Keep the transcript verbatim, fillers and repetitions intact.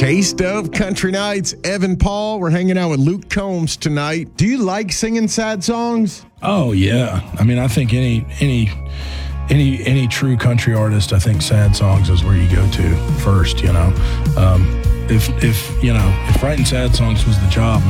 Taste of Country Nights. Evan Paul, we're hanging out with Luke Combs tonight. Do you like singing sad songs? Oh yeah, I mean, I think any any any any true country artist, I think sad songs is where you go to first. You know, um, if if you know if writing sad songs was the job,